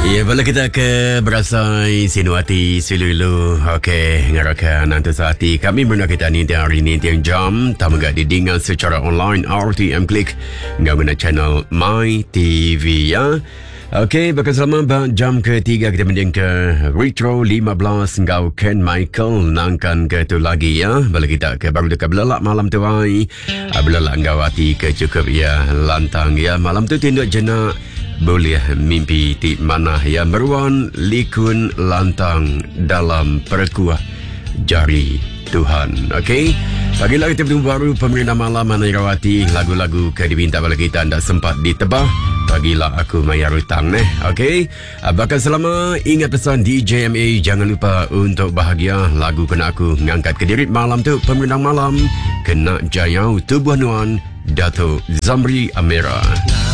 Ya, bila kita ke berasai sinuati silulu. Okey, ngarakan nanti saati kami benar kita ni hari ni tiang jam tamu gak didingan secara online RTM Klik guna channel My TV ya. Okey, bakal selama jam ketiga kita mending ke Retro 15 ngau Ken Michael nangkan ke tu lagi ya. Bila kita ke baru dekat belelak malam tu ai. Belelak ngau hati ke cukup ya lantang ya. Malam tu tindak jenak boleh mimpi di mana ya meruan likun lantang dalam perkuah jari Tuhan. Okey, pagi lagi kita baru pemerintah malam mana Irawati lagu-lagu ke diminta pada kita anda sempat ditebah. Pagilah aku mayar hutang Okey, bakal selama ingat pesan DJMA, jangan lupa untuk bahagia lagu kena aku ngangkat ke diri malam tu pemerintah malam kena jayau tubuh nuan Dato' Zamri Amira.